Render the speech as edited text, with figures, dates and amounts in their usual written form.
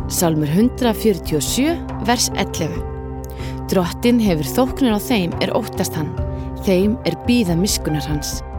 Sálmur 147, vers 11. Drottinn hefur þóknun á þeim óttast hann, þeim bíða miskunnar hans.